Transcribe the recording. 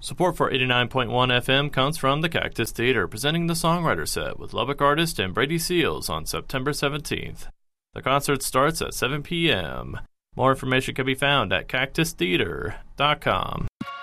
Support for 89.1 FM comes from the Cactus Theater, presenting the Songwriter Set with Lubbock artist and Brady Seals on September 17th. The concert starts at 7 p.m. More information can be found at cactustheater.com.